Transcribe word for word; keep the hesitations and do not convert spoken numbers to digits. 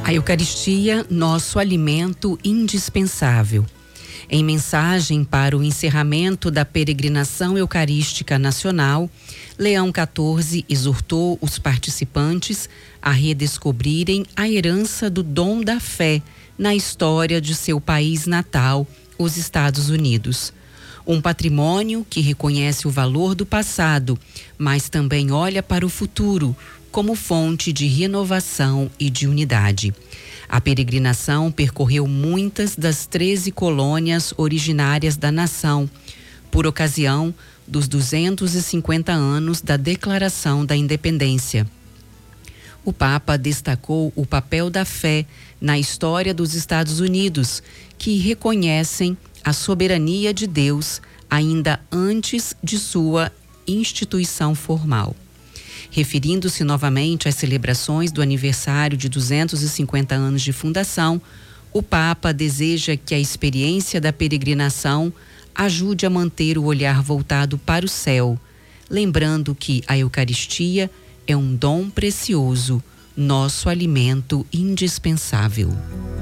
A Eucaristia, nosso alimento indispensável. Em mensagem para o encerramento da peregrinação eucarística nacional, Leão quatorze exortou os participantes a redescobrirem a herança do dom da fé na história de seu país natal, os Estados Unidos. Um patrimônio que reconhece o valor do passado, mas também olha para o futuro como fonte de renovação e de unidade. A peregrinação percorreu muitas das treze colônias originárias da nação, por ocasião dos duzentos e cinquenta anos da Declaração da Independência. O Papa destacou o papel da fé na história dos Estados Unidos, que reconhecem a soberania de Deus ainda antes de sua instituição formal. Referindo-se novamente às celebrações do aniversário de duzentos e cinquenta anos de fundação, o Papa deseja que a experiência da peregrinação ajude a manter o olhar voltado para o céu, lembrando que a Eucaristia é um dom precioso, nosso alimento indispensável.